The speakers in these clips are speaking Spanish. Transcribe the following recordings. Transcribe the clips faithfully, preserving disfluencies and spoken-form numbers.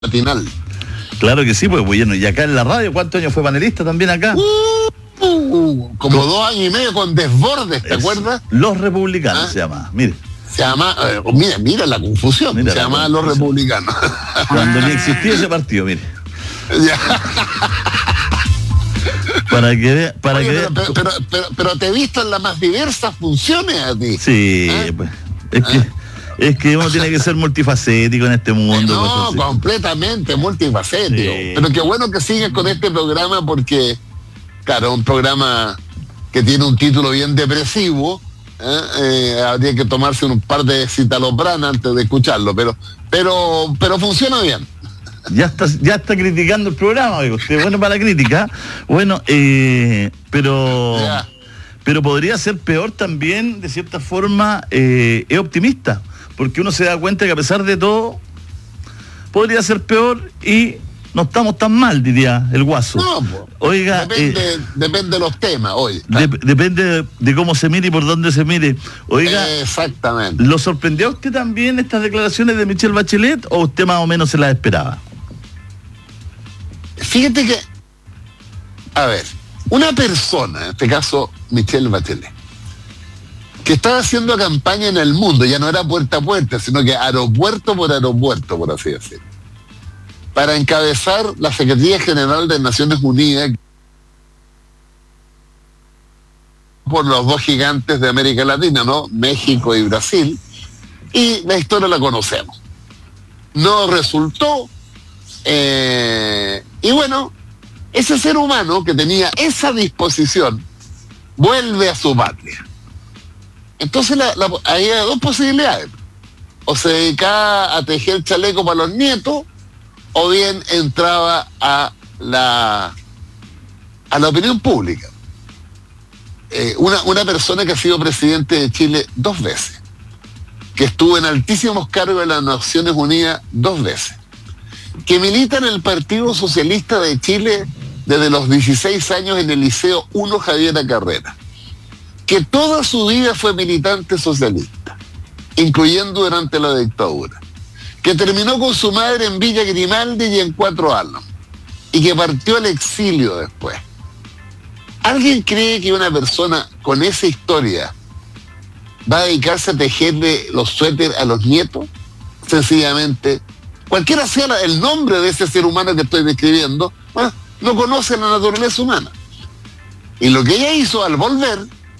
matinal. Claro que sí, pues bueno, y acá en la radio, ¿cuántos años fue panelista también acá? Uh, uh, como con, dos años y medio con Desbordes, ¿te es, acuerdas? Los Republicanos ¿Ah? se llama, mire. Se llama, eh, mira, mira la confusión, mira se la llama Los Republicanos. Cuando ni existía ese partido, mire. Ya. Para que vea, para Oye, que pero, pero, pero, pero, pero te he visto en las más diversas funciones a ti. Sí, ¿eh? Pues, es que... ¿Eh? Es que uno tiene que ser multifacético en este mundo. No, pues, completamente multifacético. Sí. Pero qué bueno que sigues con este programa porque, claro, un programa que tiene un título bien depresivo, ¿eh? Eh, habría que tomarse un par de citalopram antes de escucharlo, pero, pero, pero funciona bien. Ya está, ya está criticando el programa, amigo. Usted bueno para la crítica. Bueno, eh, pero, yeah. pero podría ser peor también, de cierta forma, eh, es optimista. Porque uno se da cuenta que a pesar de todo podría ser peor y no estamos tan mal, diría el Guaso. No, pues, Oiga, depende, eh, depende de los temas, oye. De, depende de, de cómo se mire y por dónde se mire. Oiga, exactamente. ¿Lo sorprendió a usted también estas declaraciones de Michelle Bachelet o usted más o menos se las esperaba? Fíjate que, a ver, una persona, en este caso Michelle Bachelet, que estaba haciendo campaña en el mundo, ya no era puerta a puerta, sino que aeropuerto por aeropuerto, por así decirlo, para encabezar la Secretaría General de Naciones Unidas por los dos gigantes de América Latina, ¿no? México y Brasil, y la historia la conocemos. No resultó, eh, y bueno, ese ser humano que tenía esa disposición vuelve a su patria. Entonces la, la, había dos posibilidades. O se dedicaba a tejer chaleco para los nietos, o bien entraba a la, a la opinión pública. Eh, una, una persona que ha sido presidente de Chile dos veces, que estuvo en altísimos cargos de las Naciones Unidas dos veces, que milita en el Partido Socialista de Chile desde los dieciséis años en el Liceo uno Javiera Carrera, que toda su vida fue militante socialista, incluyendo durante la dictadura, que terminó con su madre en Villa Grimaldi y en Cuatro Álamos, y que partió al exilio después. ¿Alguien cree que una persona con esa historia va a dedicarse a tejerle los suéteres a los nietos? Sencillamente, cualquiera sea el nombre de ese ser humano que estoy describiendo, bueno, no conoce la naturaleza humana. Y lo que ella hizo al volver,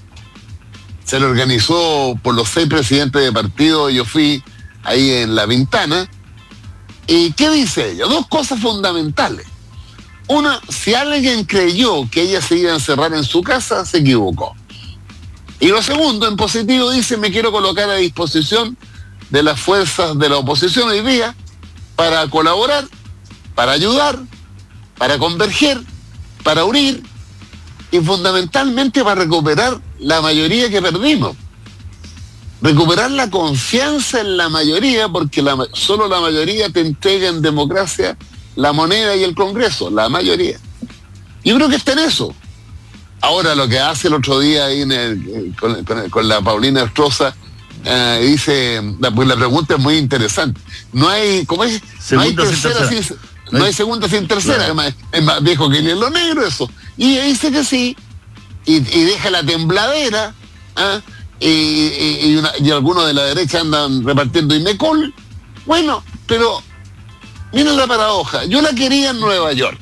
se lo organizó por los seis presidentes de partido, yo fui ahí en La Pintana. ¿Y qué dice ella? Dos cosas fundamentales. Una, si alguien creyó que ella se iba a encerrar en su casa, se equivocó. Y lo segundo, en positivo, dice, me quiero colocar a disposición de las fuerzas de la oposición hoy día para colaborar, para ayudar, para converger, para unir y fundamentalmente para recuperar la mayoría que perdimos. Recuperar la confianza en la mayoría, porque la, solo la mayoría te entrega en democracia la moneda y el Congreso, la mayoría. Yo creo que está en eso. Ahora lo que hace el otro día ahí en el, con, con, con la Paulina Estroza, eh, dice, la, pues la pregunta es muy interesante. No hay, ¿cómo es? No hay tercera sin, sin, no, no hay segunda sin tercera, claro. es, más, es más viejo que ni en lo negro eso. Y ella dice que sí, y, y deja la tembladera, ¿eh? y, y, y, una, y algunos de la derecha andan repartiendo Imecol. Bueno, pero miren la paradoja, yo la quería en Nueva York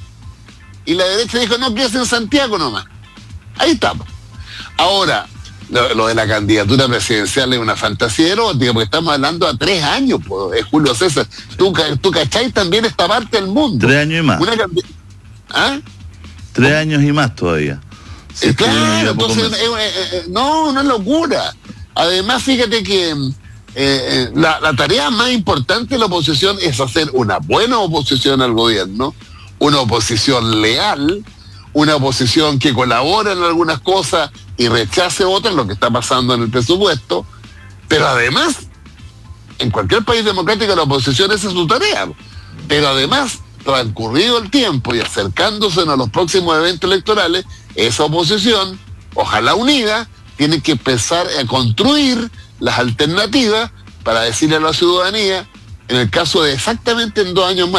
y la derecha dijo no, que es en Santiago nomás. Ahí estamos. Ahora, lo, lo de la candidatura presidencial es una fantasía erótica, porque estamos hablando a tres años, pues, Julio César. Tú, tú cachai también esta parte del mundo. Tres años y más. Una candi- ¿Ah? Tres ¿Cómo? años y más todavía. Sí, eh, claro, entonces, eh, eh, eh, no, una locura. Además, fíjate que eh, eh, la, la tarea más importante de la oposición es hacer una buena oposición al gobierno, una oposición leal, una oposición que colabora en algunas cosas y rechace otras, lo que está pasando en el presupuesto, pero además, en cualquier país democrático la oposición esa es su tarea, pero además, transcurrido el tiempo y acercándose a los próximos eventos electorales, esa oposición, ojalá unida, tiene que empezar a construir las alternativas para decirle a la ciudadanía, En el caso de exactamente en dos años más,